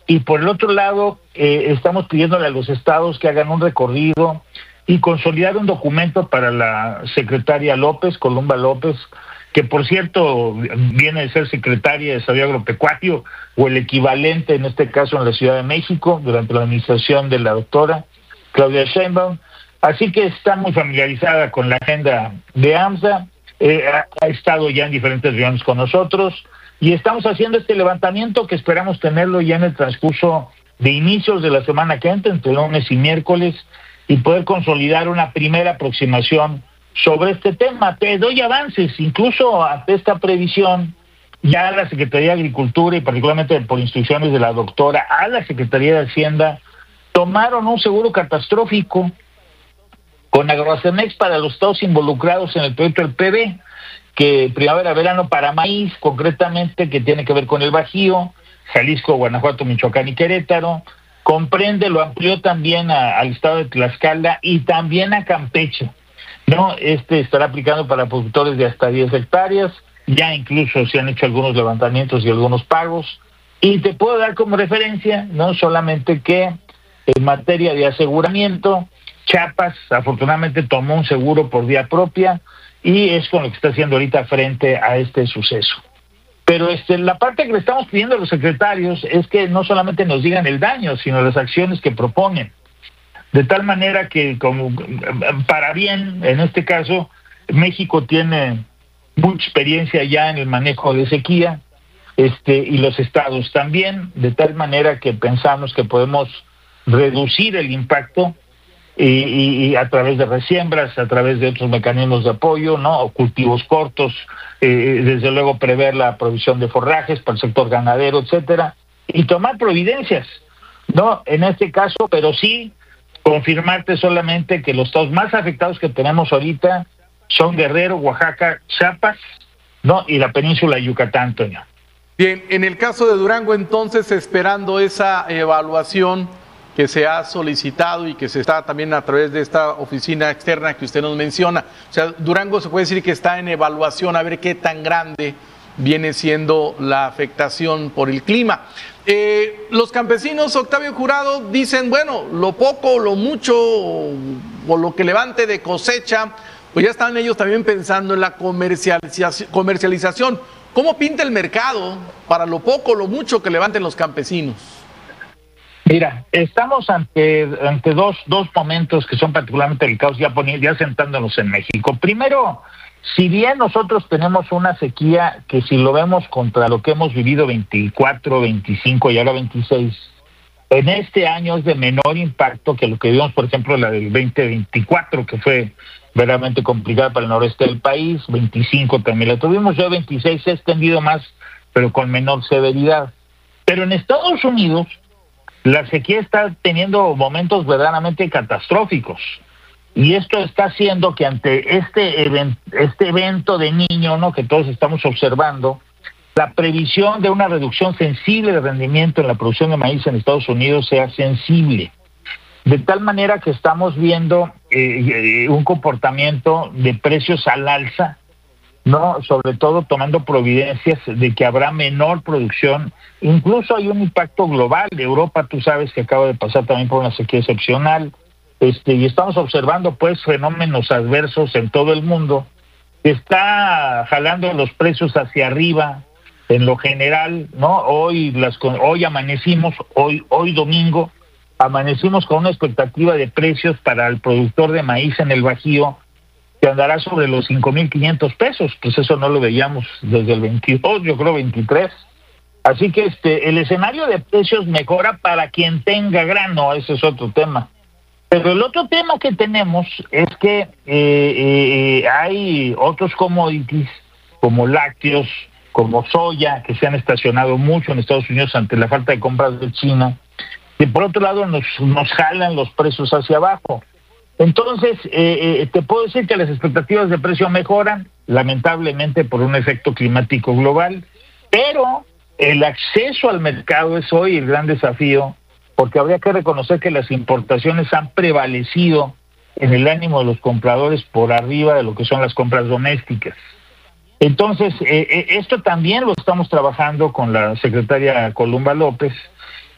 y por el otro lado estamos pidiéndole a los estados que hagan un recorrido y consolidar un documento para la secretaria López, Columba López, que por cierto viene de ser secretaria de Desarrollo Agropecuario, o el equivalente en este caso en la Ciudad de México, durante la administración de la doctora Claudia Sheinbaum. Así que está muy familiarizada con la agenda de AMSA, ha estado ya en diferentes reuniones con nosotros, y estamos haciendo este levantamiento que esperamos tenerlo ya en el transcurso de inicios de la semana que entra, entre lunes y miércoles, y poder consolidar una primera aproximación sobre este tema. Te doy avances, incluso ante esta previsión, ya la Secretaría de Agricultura y particularmente por instrucciones de la doctora a la Secretaría de Hacienda, tomaron un seguro catastrófico con Agrocemex para los estados involucrados en el proyecto del PB, que primavera-verano para maíz, concretamente, que tiene que ver con el Bajío, Jalisco, Guanajuato, Michoacán y Querétaro. Comprende, lo amplió también al estado de Tlaxcala y también a Campeche, ¿no? Estará aplicando para productores de hasta 10 hectáreas, ya incluso se han hecho algunos levantamientos y algunos pagos, y te puedo dar como referencia, no solamente que en materia de aseguramiento, Chiapas afortunadamente tomó un seguro por vía propia, y es con lo que está haciendo ahorita frente a este suceso. Pero la parte que le estamos pidiendo a los secretarios es que no solamente nos digan el daño, sino las acciones que proponen. De tal manera que, como para bien, en este caso, México tiene mucha experiencia ya en el manejo de sequía, y los estados también, de tal manera que pensamos que podemos reducir el impacto y a través de resiembras, a través de otros mecanismos de apoyo, ¿no? O cultivos cortos, desde luego prever la provisión de forrajes para el sector ganadero, etcétera, y tomar providencias, ¿no? En este caso, pero sí confirmarte solamente que los estados más afectados que tenemos ahorita son Guerrero, Oaxaca, Chiapas, ¿no? Y la península de Yucatán, Toño. Bien, en el caso de Durango, entonces, esperando esa evaluación que se ha solicitado y que se está también a través de esta oficina externa que usted nos menciona. O sea, Durango se puede decir que está en evaluación a ver qué tan grande viene siendo la afectación por el clima. Los campesinos, Octavio Jurado, dicen, bueno, lo poco, lo mucho o lo que levante de cosecha, pues ya están ellos también pensando en la comercialización. ¿Cómo pinta el mercado para lo poco, lo mucho que levanten los campesinos? Mira, estamos ante dos momentos que son particularmente delicados, ya sentándonos en México. Primero, si bien nosotros tenemos una sequía que, si lo vemos contra lo que hemos vivido 24, 25 y ahora 26, en este año es de menor impacto que lo que vimos, por ejemplo, la del 2024, que fue verdaderamente complicada para el noreste del país. 25 también la tuvimos, ya 26 se ha extendido más, pero con menor severidad. Pero en Estados Unidos la sequía está teniendo momentos verdaderamente catastróficos, y esto está haciendo que ante este evento de Niño, ¿no?, que todos estamos observando, la previsión de una reducción sensible de rendimiento en la producción de maíz en Estados Unidos sea sensible, de tal manera que estamos viendo un comportamiento de precios al alza, ¿no? Sobre todo tomando providencias de que habrá menor producción. Incluso hay un impacto global. Europa, tú sabes que acaba de pasar también por una sequía excepcional, y estamos observando pues fenómenos adversos en todo el mundo, que está jalando los precios hacia arriba en lo general, ¿no? Hoy amanecimos, hoy domingo, amanecimos con una expectativa de precios para el productor de maíz en el Bajío que andará sobre los 5,500 pesos, pues eso no lo veíamos desde el 22, yo creo 23. Así que el escenario de precios mejora para quien tenga grano, ese es otro tema. Pero el otro tema que tenemos es que hay otros commodities como lácteos, como soya, que se han estacionado mucho en Estados Unidos ante la falta de compras de China, y por otro lado nos jalan los precios hacia abajo. Entonces, te puedo decir que las expectativas de precio mejoran, lamentablemente por un efecto climático global, pero el acceso al mercado es hoy el gran desafío, porque habría que reconocer que las importaciones han prevalecido en el ánimo de los compradores por arriba de lo que son las compras domésticas. Entonces, esto también lo estamos trabajando con la secretaria Columba López,